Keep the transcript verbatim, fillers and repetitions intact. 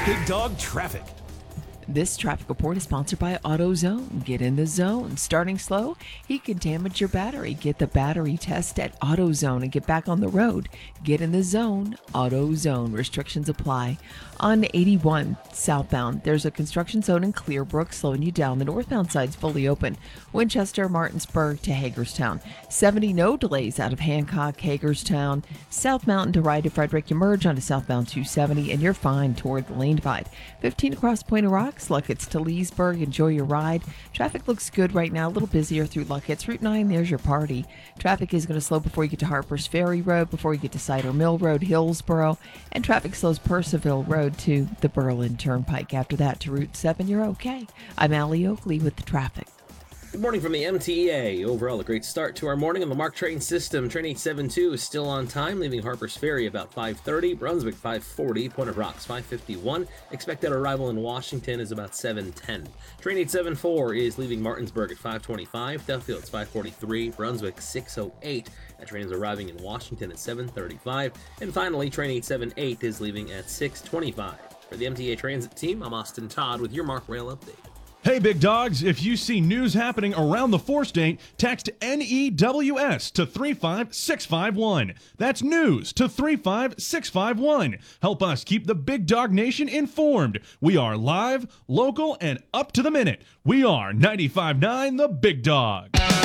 Big Dog Traffic. This traffic report is sponsored by AutoZone. Get in the zone. Starting slow, he can damage your battery. Get the battery test at AutoZone and get back on the road. Get in the zone. AutoZone. Restrictions apply. On eighty-one southbound, there's a construction zone in Clearbrook slowing you down. The northbound side's fully open. Winchester, Martinsburg to Hagerstown. seventy, no delays out of Hancock, Hagerstown. South Mountain to Ride to Frederick. You merge onto southbound two seventy and you're fine toward the lane divide. fifteen across Point of Rocks. Luckett's to Leesburg. Enjoy your ride. Traffic looks good right now. A little busier through Luckett's. Route nine, there's your party. Traffic is going to slow before you get to Harper's Ferry Road, before you get to Cider Mill Road, Hillsboro. And traffic slows Percival Road to the Berlin Turnpike. After that to Route seven, you're okay. I'm Allie Oakley with the traffic. Good morning from the M T E A. Overall, a great start to our morning on the MARC train system. Train eight seventy-two is still on time, leaving Harper's Ferry about five thirty, Brunswick five forty, Point of Rocks five fifty-one. Expected arrival in Washington is about seven ten. Train eight seventy-four is leaving Martinsburg at five twenty-five, Duffield's five forty-three, Brunswick six oh eight. That train is arriving in Washington at seven thirty-five. And finally, Train eight seventy-eight is leaving at six twenty-five. For the M T A Transit team, I'm Austin Todd with your MARC Rail Update. Hey, big dogs, if you see news happening around the four-state, text N E W S to three five six five one. That's news to three five six five one. Help us keep the Big Dog Nation informed. We are live, local, and up to the minute. We are ninety-five point nine The Big Dog.